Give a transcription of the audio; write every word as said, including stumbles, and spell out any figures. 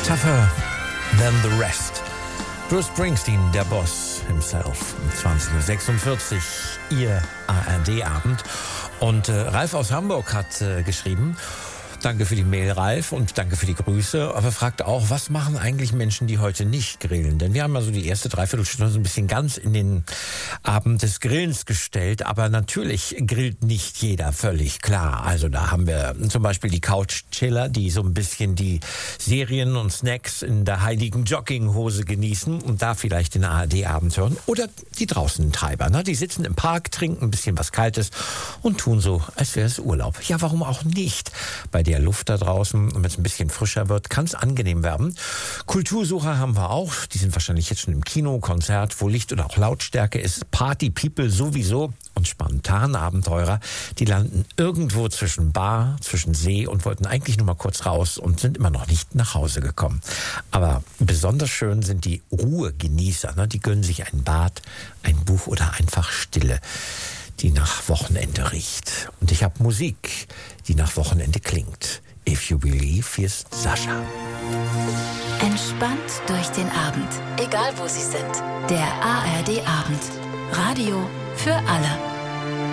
Tougher than the rest. Bruce Springsteen, der Boss himself. Um zwanzig Uhr sechsundvierzig, Ihr A R D-Abend. Und äh, Ralf aus Hamburg hat äh, geschrieben: Danke für die Mail, Ralf, und danke für die Grüße. Aber fragt auch, was machen eigentlich Menschen, die heute nicht grillen? Denn wir haben also die erste Dreiviertelstunde so ein bisschen ganz in den Abend des Grillens gestellt. Aber natürlich grillt nicht jeder, völlig klar. Also da haben wir zum Beispiel die Couch-Chiller, die so ein bisschen die Serien und Snacks in der heiligen Jogginghose genießen und da vielleicht den A R D-Abend hören. Oder die Draußentreiber, ne? Die sitzen im Park, trinken ein bisschen was Kaltes und tun so, als wäre es Urlaub. Ja, warum auch nicht? Bei der Luft da draußen, und wenn es ein bisschen frischer wird, kann es angenehm werden. Kultursucher haben wir auch, die sind wahrscheinlich jetzt schon im Kino, Konzert, wo Licht oder auch Lautstärke ist. Party-People sowieso und Spontanabenteurer, die landen irgendwo zwischen Bar, zwischen See und wollten eigentlich nur mal kurz raus und sind immer noch nicht nach Hause gekommen. Aber besonders schön sind die Ruhegenießer, ne? Die gönnen sich ein Bad, ein Buch oder einfach Stille, die nach Wochenende riecht. Und ich habe Musik, die nach Wochenende klingt. If You Believe, hier ist Sascha. Entspannt durch den Abend, egal wo Sie sind. Der A R D-Abend. Radio für alle.